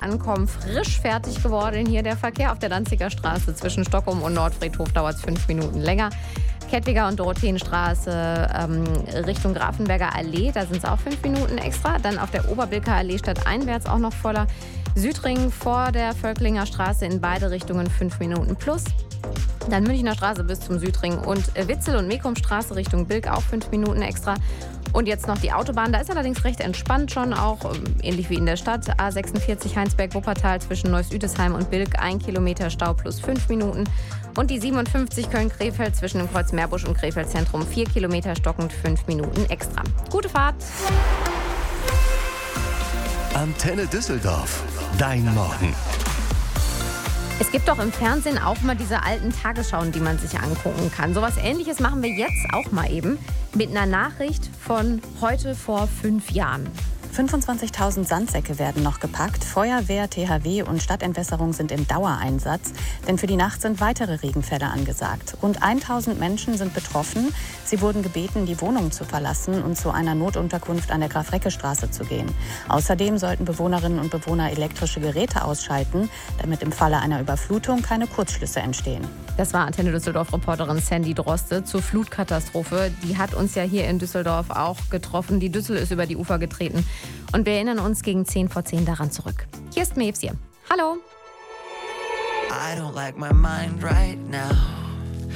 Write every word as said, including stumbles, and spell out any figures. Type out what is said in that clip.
Ankommen frisch fertig geworden. Hier der Verkehr auf der Danziger Straße zwischen Stockholm und Nordfriedhof dauert es fünf Minuten länger. Kettwiger und Dorotheenstraße ähm, Richtung Grafenberger Allee, da sind es auch fünf Minuten extra. Dann auf der Oberbilker Allee stadteinwärts auch noch voller. Südring vor der Völklinger Straße in beide Richtungen fünf Minuten plus. Dann Münchner Straße bis zum Südring und Witzel- und Mekumstraße Richtung Bilk auch fünf Minuten extra. Und jetzt noch die Autobahn, da ist allerdings recht entspannt schon, auch ähnlich wie in der Stadt. A sechsundvierzig Heinsberg-Wuppertal zwischen Neuss-Üdesheim und Bilk, ein Kilometer Stau plus fünf Minuten. Und die siebenundfünfzig Köln-Krefeld zwischen dem Kreuz Meerbusch und Krefeld Zentrum, vier Kilometer stockend, fünf Minuten extra. Gute Fahrt! Antenne Düsseldorf, dein Morgen. Es gibt doch im Fernsehen auch mal diese alten Tagesschauen, die man sich angucken kann. So was Ähnliches machen wir jetzt auch mal eben mit einer Nachricht von heute vor fünf Jahren. fünfundzwanzigtausend Sandsäcke werden noch gepackt. Feuerwehr, T H W und Stadtentwässerung sind im Dauereinsatz. Denn für die Nacht sind weitere Regenfälle angesagt. Rund tausend Menschen sind betroffen. Sie wurden gebeten, die Wohnung zu verlassen und zu einer Notunterkunft an der Graf-Recke-Straße zu gehen. Außerdem sollten Bewohnerinnen und Bewohner elektrische Geräte ausschalten, damit im Falle einer Überflutung keine Kurzschlüsse entstehen. Das war Antenne Düsseldorf-Reporterin Sandy Droste zur Flutkatastrophe. Die hat uns ja hier in Düsseldorf auch getroffen. Die Düssel ist über die Ufer getreten. Und wir erinnern uns gegen zehn vor zehn daran zurück. Hier ist Mevsir. Hallo. I don't like my mind right now.